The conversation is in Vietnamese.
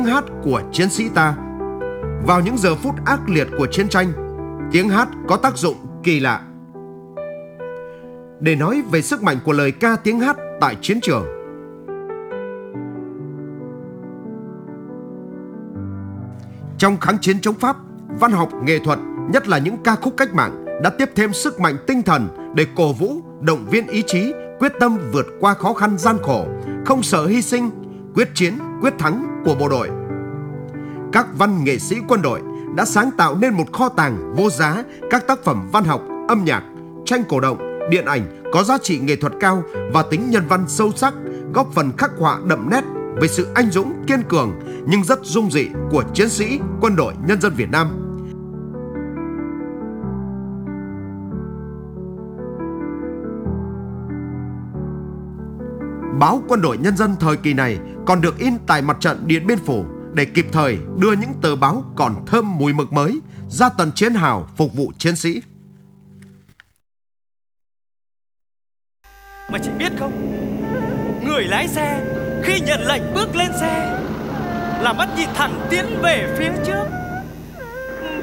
hát của chiến sĩ ta. Vào những giờ phút ác liệt của chiến tranh, tiếng hát có tác dụng kỳ lạ. Để nói về sức mạnh của lời ca tiếng hát tại chiến trường, trong kháng chiến chống Pháp, văn học nghệ thuật, nhất là những ca khúc cách mạng, đã tiếp thêm sức mạnh tinh thần để cổ vũ, động viên ý chí, quyết tâm vượt qua khó khăn gian khổ, không sợ hy sinh, quyết chiến, quyết thắng của bộ đội. Các văn nghệ sĩ quân đội đã sáng tạo nên một kho tàng vô giá các tác phẩm văn học, âm nhạc, tranh cổ động, điện ảnh có giá trị nghệ thuật cao và tính nhân văn sâu sắc, góp phần khắc họa đậm nét về sự anh dũng, kiên cường nhưng rất dung dị của chiến sĩ Quân đội Nhân dân Việt Nam. Báo Quân đội Nhân dân thời kỳ này còn được in tại mặt trận Điện Biên Phủ để kịp thời đưa những tờ báo còn thơm mùi mực mới ra tận chiến hào phục vụ chiến sĩ. Mà chị biết không, người lái xe khi nhận lệnh bước lên xe là mắt nhìn thẳng tiến về phía trước.